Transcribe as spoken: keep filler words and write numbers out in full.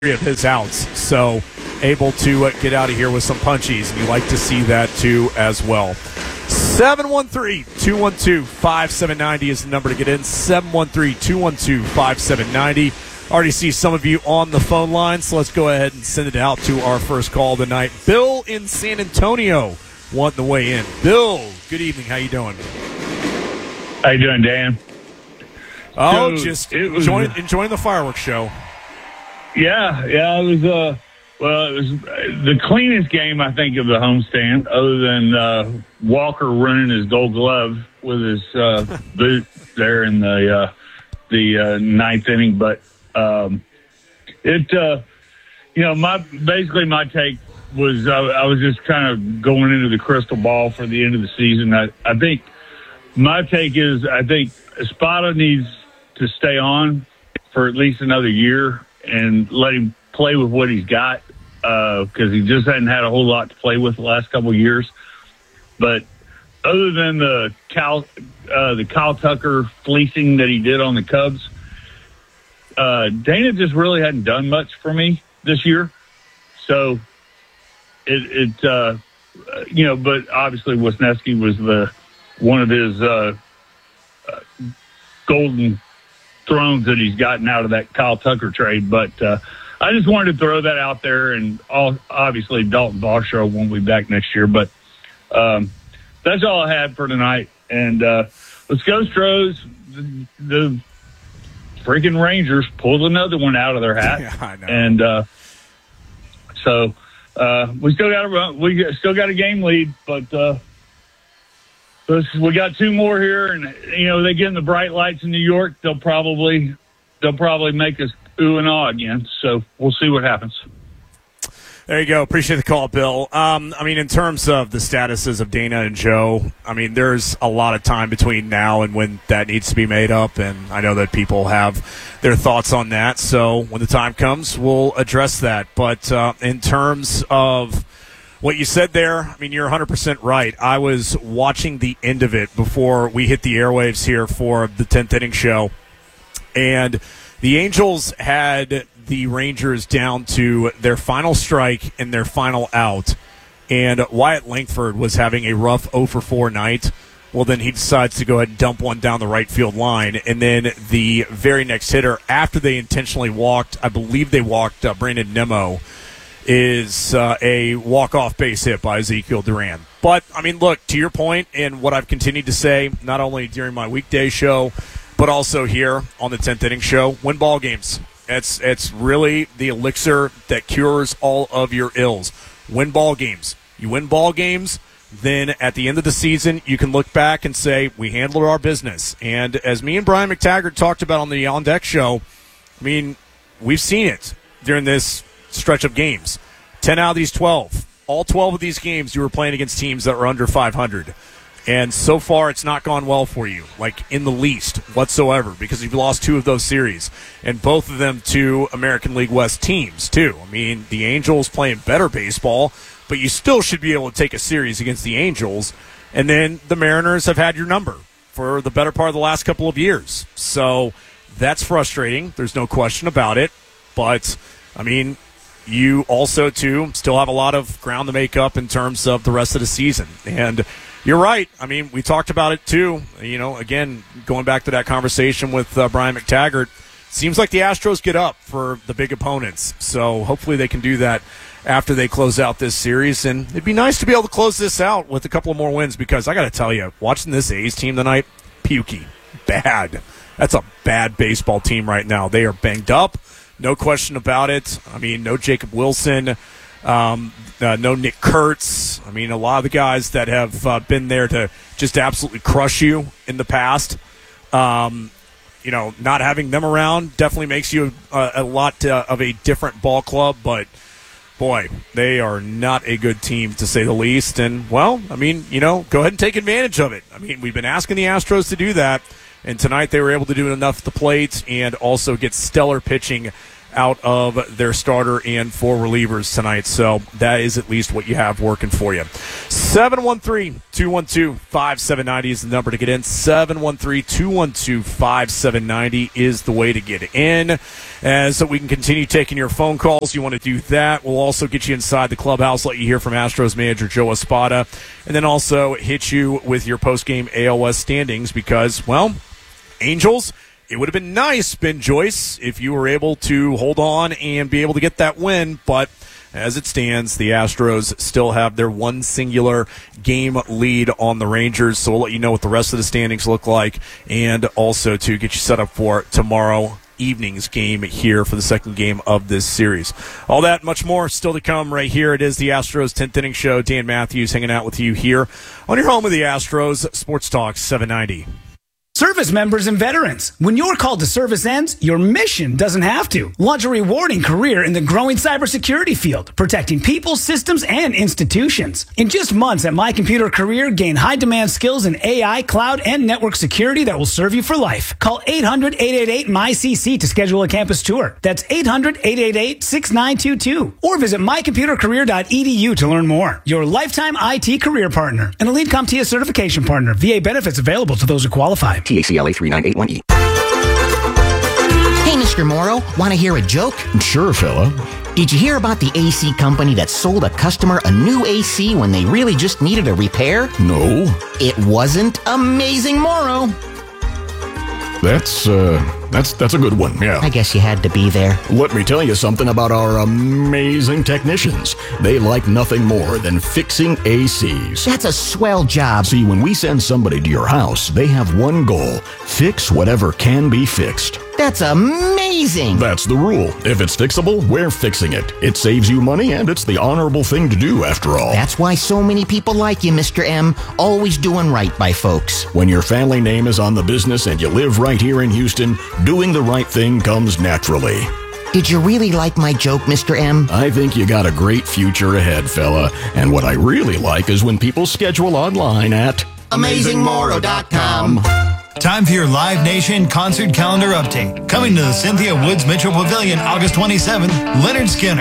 of his outs, so able to uh, get out of here with some punchies, and you like to see that too as well. seven one three, two one two, five seven nine zero is the number to get in. seven one three, two one two, five seven nine zero. Already see some of you on the phone line, so let's go ahead and send it out to our first call of the night. Bill in San Antonio wanting the way in. Bill, good evening. How you doing? How you doing, Dan? Oh, So, just it was- enjoying, enjoying the fireworks show. Yeah, yeah, it was. Uh, well, it was the cleanest game I think of the homestand, other than uh, Walker running his Gold Glove with his uh, boot there in the uh, the uh, ninth inning. But um, it, uh, you know, my basically my take was I, I was just kind of going into the crystal ball for the end of the season. I, I think my take is I think Espada needs to stay on for at least another year and let him play with what he's got, because uh, he just hadn't had a whole lot to play with the last couple of years. But other than the Cal, uh, the Kyle Tucker fleecing that he did on the Cubs, uh, Dana just really hadn't done much for me this year. So it, it uh, you know, but obviously Wisniewski was the one of his uh, uh, golden thrones that he's gotten out of that Kyle Tucker trade. But uh, I just wanted to throw that out there, and all, obviously Dalton Varsho won't be back next year. But um, that's all I had for tonight. And uh, let's go, Stros. The, the freaking Rangers pulled another one out of their hat. Yeah, I know. And uh, so uh, we still got a we still got a game lead, but uh, we got two more here, and you know they get in the bright lights in New York. They'll probably they'll probably make us ooh and ah again. So we'll see what happens. There you go. Appreciate the call, Bill. Um, I mean, in terms of the statuses of Dana and Joe, I mean, there's a lot of time between now and when that needs to be made up, and I know that people have their thoughts on that. So when the time comes, we'll address that. But uh, in terms of what you said there, I mean, you're one hundred percent right. I was watching the end of it before we hit the airwaves here for the tenth inning show, and the Angels had the Rangers down to their final strike and their final out, and Wyatt Langford was having a rough oh for four night. Well, then he decides to go ahead and dump one down the right field line, and then the very next hitter, after they intentionally walked, I believe they walked uh, Brandon Nimmo, is uh, a walk-off base hit by Ezekiel Duran. But, I mean, look, to your point, and what I've continued to say, not only during my weekday show, but also here on the tenth inning show, win ball games. It's, it's really the elixir that cures all of your ills. Win ball games. You win ball games, then at the end of the season, you can look back and say, we handled our business. And as me and Brian McTaggart talked about on the On Deck show, I mean, we've seen it during this stretch of games. ten out of these twelve. All twelve of these games you were playing against teams that were under five hundred. And so far it's not gone well for you, like in the least whatsoever, because you've lost two of those series. And both of them to American League West teams, too. I mean, the Angels playing better baseball, but you still should be able to take a series against the Angels. And then the Mariners have had your number for the better part of the last couple of years. So that's frustrating. There's no question about it. But, I mean, you also, too, still have a lot of ground to make up in terms of the rest of the season. And you're right. I mean, we talked about it, too. You know, again, going back to that conversation with uh, Brian McTaggart, seems like the Astros get up for the big opponents. So hopefully they can do that after they close out this series. And it'd be nice to be able to close this out with a couple of more wins, because I got to tell you, watching this A's team tonight, pukey, bad. That's a bad baseball team right now. They are banged up. No question about it. I mean, no Jacob Wilson, um, uh, no Nick Kurtz. I mean, a lot of the guys that have uh, been there to just absolutely crush you in the past. Um, you know, not having them around definitely makes you a, a lot uh, of a different ball club. But, boy, they are not a good team, to say the least. And, well, I mean, you know, go ahead and take advantage of it. I mean, we've been asking the Astros to do that. And tonight they were able to do enough at the plate and also get stellar pitching out of their starter and four relievers tonight. So that is at least what you have working for you. seven one three, two one two, five seven nine zero is the number to get in. seven one three, two one two, five seven nine zero is the way to get in. As we can continue taking your phone calls, you want to do that. We'll also get you inside the clubhouse, let you hear from Astros manager Joe Espada, and then also hit you with your post-game A L S standings because, well, Angels, it would have been nice, Ben Joyce, if you were able to hold on and be able to get that win, but as it stands, the Astros still have their one singular game lead on the Rangers, so we'll let you know what the rest of the standings look like, and also to get you set up for tomorrow evening's game here for the second game of this series. All that, much more, still to come right here. It is the Astros tenth Inning Show. Dan Matthews hanging out with you here on your home of the Astros, Sports Talk seven ninety. Service members and veterans. When your call to service ends, your mission doesn't have to. Launch a rewarding career in the growing cybersecurity field, protecting people, systems, and institutions. In just months at My Computer Career, gain high-demand skills in A I, cloud, and network security that will serve you for life. Call eight hundred, eight eight eight, M Y C C to schedule a campus tour. That's eight hundred, eight eight eight, six nine two two. Or visit my computer career dot e d u to learn more. Your lifetime I T career partner. An Elite CompTIA certification partner. V A benefits available to those who qualify. T A C L A three nine eight one E. Hey, Mister Morrow, want to hear a joke? Sure, fella. Did you hear about the A C company that sold a customer a new A C when they really just needed a repair? No. It wasn't Amazing Morrow. That's, uh, that's, that's a good one, yeah. I guess you had to be there. Let me tell you something about our amazing technicians. They like nothing more than fixing A Cs. That's a swell job. See, when we send somebody to your house, they have one goal: fix whatever can be fixed. That's amazing. That's the rule. If it's fixable, we're fixing it. It saves you money, and it's the honorable thing to do, after all. That's why so many people like you, Mister M. Always doing right by folks. When your family name is on the business and you live right here in Houston, doing the right thing comes naturally. Did you really like my joke, Mister M? I think you got a great future ahead, fella. And what I really like is when people schedule online at amazing morrow dot com. Time for your Live Nation concert calendar update. Coming to the Cynthia Woods Mitchell Pavilion August twenty-seventh, Leonard Skinner.